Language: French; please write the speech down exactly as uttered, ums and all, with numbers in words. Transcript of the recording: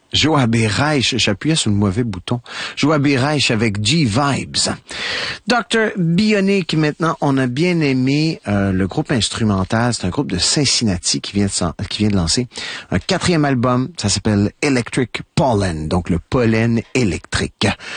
Joabe Reich, j'appuyais sur le mauvais bouton. Joabe Reich avec G-Vibes. docteur Bionic, maintenant, on a bien aimé euh, le groupe instrumental. C'est un groupe de Cincinnati qui vient de, qui vient de lancer un quatrième album. Ça s'appelle Electric Pollen, donc le pollen électrique.